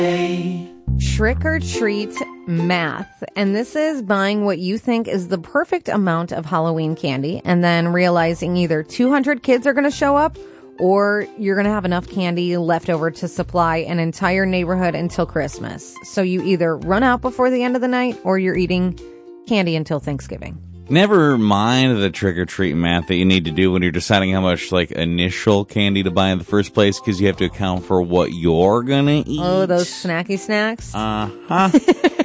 Trick or treat math. And this is buying what you think is the perfect amount of Halloween candy and then realizing either 200 kids are going to show up or you're going to have enough candy left over to supply an entire neighborhood until Christmas. So you either run out before the end of the night or you're eating candy until Thanksgiving. Never mind the trick-or-treat math that you need to do when you're deciding how much, initial candy to buy in the first place, because you have to account for what you're gonna eat. Oh, those snacky snacks? Uh-huh.